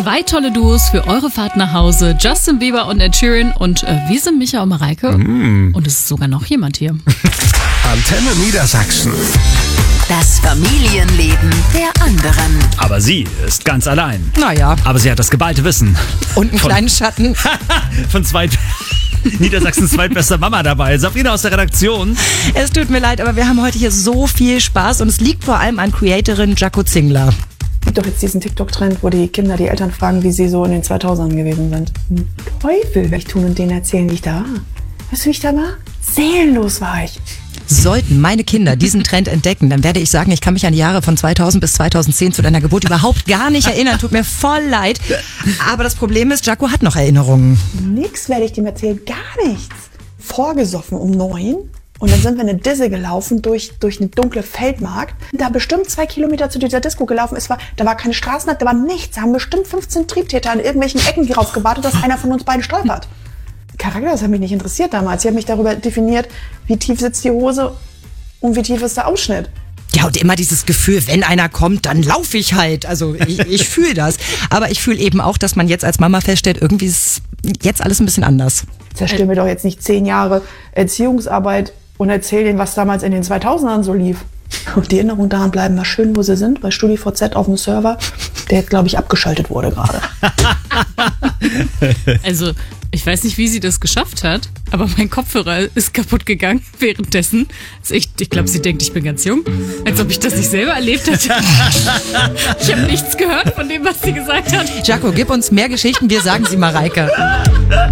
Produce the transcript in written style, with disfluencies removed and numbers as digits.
2 tolle Duos für eure Fahrt nach Hause. Justin Bieber und Ed Sheeran und wir sind Micha und Mareike. Und es ist sogar noch jemand hier. Antenne Niedersachsen. Das Familienleben der anderen. Aber sie ist ganz allein. Naja. Aber sie hat das geballte Wissen. Und einen kleinen Schatten. Von Niedersachsens zweitbester Mama dabei. Sabrina aus der Redaktion. Es tut mir leid, aber wir haben heute hier so viel Spaß und es liegt vor allem an Creatorin Jaco Zingler. Es gibt doch jetzt diesen TikTok-Trend, wo die Kinder die Eltern fragen, wie sie so in den 2000ern gewesen sind. Teufel, will ich tun und denen erzählen, wie ich da war. Weißt du, wie ich da war? Seelenlos war ich. Sollten meine Kinder diesen Trend entdecken, dann werde ich sagen, ich kann mich an die Jahre von 2000 bis 2010 zu deiner Geburt überhaupt gar nicht erinnern. Tut mir voll leid. Aber das Problem ist, Jaco hat noch Erinnerungen. Nix werde ich dem erzählen, gar nichts. Vorgesoffen um 9 und dann sind wir eine Disse gelaufen durch eine dunkle Feldmark. Da bestimmt 2 Kilometer zu dieser Disco gelaufen. Da war keine Straßenlatte, da war nichts. Da haben bestimmt 15 Triebtäter an irgendwelchen Ecken drauf gewartet, dass einer von uns beiden stolpert. Charakter, das hat mich nicht interessiert damals. Ich habe mich darüber definiert, wie tief sitzt die Hose und wie tief ist der Ausschnitt. Ja, und immer dieses Gefühl, wenn einer kommt, dann laufe ich halt. Also ich fühle das. Aber ich fühle eben auch, dass man jetzt als Mama feststellt, irgendwie ist jetzt alles ein bisschen anders. Zerstör mir doch jetzt nicht 10 Jahre Erziehungsarbeit und erzähl denen, was damals in den 2000ern so lief. Und die Erinnerungen daran bleiben mal schön, wo sie sind, bei StudiVZ auf dem Server, der, glaube ich, abgeschaltet wurde gerade. Also, ich weiß nicht, wie sie das geschafft hat, aber mein Kopfhörer ist kaputt gegangen währenddessen. Also ich glaube, sie denkt, ich bin ganz jung. Als ob ich das nicht selber erlebt hätte. Ich habe nichts gehört von dem, was sie gesagt hat. Jaco, gib uns mehr Geschichten, wir sagen sie Mareike.